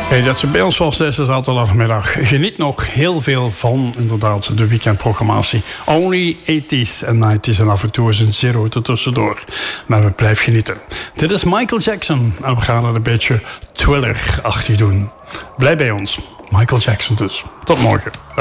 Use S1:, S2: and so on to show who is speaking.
S1: Hey, dat je bij ons was deze zaterdagmiddag. Geniet nog heel veel van inderdaad de weekendprogrammatie. Only 80s en 90s en af en toe is een zero tussendoor. Maar we blijven genieten. Dit is Michael Jackson en we gaan het een beetje Thriller-achtig doen. Blijf bij ons. Michael Jackson dus. Tot morgen.